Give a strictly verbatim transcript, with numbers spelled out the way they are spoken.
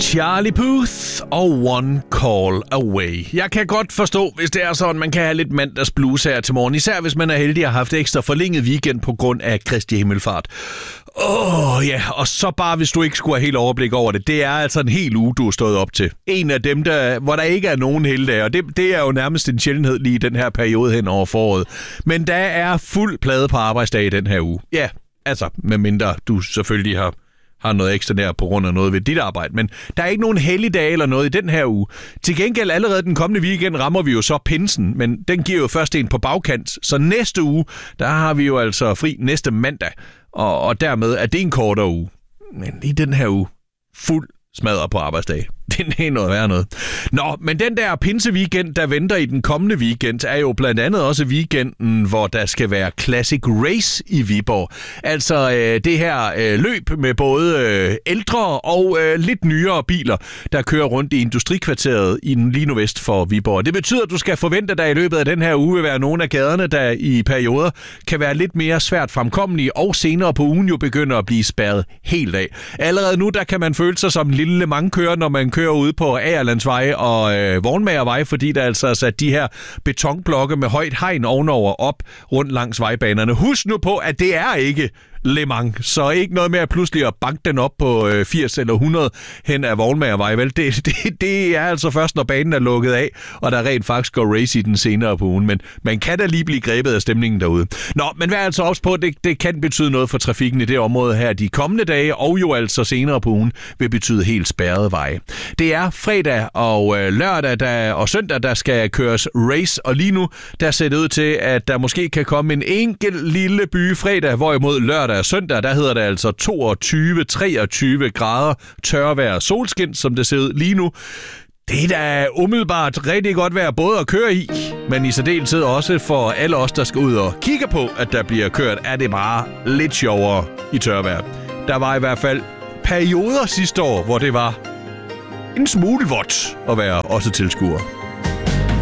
Charlie Puth og One Call Away. Jeg kan godt forstå, hvis det er sådan, man kan have lidt mandagsblues her til morgen. Især hvis man er heldig og har haft ekstra forlænget weekend på grund af Kristi Himmelfart. Åh oh, ja, og så bare hvis du ikke skulle have helt overblik over det. Det er altså en hel uge, du har stået op til. En af dem, der, hvor der ikke er nogen helgedage, og det, det er jo nærmest en sjældenhed lige i den her periode hen over foråret. Men der er fuld plade på arbejdsdag i den her uge. Ja, altså, medmindre du selvfølgelig har... har noget ekstra der på grund af noget ved dit arbejde. Men der er ikke nogen helligdag eller noget i den her uge. Til gengæld allerede den kommende weekend rammer vi jo så pinsen, men den giver jo først en på bagkant. Så næste uge, der har vi jo altså fri næste mandag, og, og dermed er det en kortere uge. Men i den her uge, fuld smadret på arbejdsdag. Det er noget værre noget. Nå, men den der pinse-weekend, der venter i den kommende weekend, er jo blandt andet også weekenden, hvor der skal være Classic Race i Viborg. Altså øh, det her øh, løb med både øh, ældre og øh, lidt nyere biler, der kører rundt i industrikvarteret i den lige nordvest for Viborg. Det betyder, at du skal forvente, at der i løbet af den her uge vil være nogle af gaderne, der i perioder kan være lidt mere svært fremkommelige, og senere på ugen jo begynder at blive spærret helt af. Allerede nu, der kan man føle sig som en lille Le Mans-kører, når man kører ude på Agerlandsvej og øh, Vognmagervej, fordi der altså er sat de her betonblokke med højt hegn ovenover op rundt langs vejbanerne. Husk nu på, at det er ikke Le Mans, så ikke noget med at pludselig at banke den op på øh, firs eller hundrede hen af Vognmagervej, vel? Det, det, det er altså først, når banen er lukket af, og der rent faktisk går race i den senere på ugen, men man kan da lige blive grebet af stemningen derude. Nå, men vær altså også på, at det, det kan betyde noget for trafikken i det område her de kommende dage, og jo altså senere på ugen vil betyde helt spærrede veje. Det er fredag og øh, lørdag der, og søndag, der skal køres race, og lige nu, der ser det ud til, at der måske kan komme en enkelt lille by fredag, hvorimod lørdag og søndag, der hedder det altså toogtyve til treogtyve grader tørvejr og solskin, som det ser ud lige nu. Det er da umiddelbart rigtig godt vejr både at køre i, men i særdeleshed også for alle os, der skal ud og kigge på, at der bliver kørt, er det bare lidt sjovere i tørvejr. Der var i hvert fald perioder sidste år, hvor det var en smule vådt at være også tilskuer.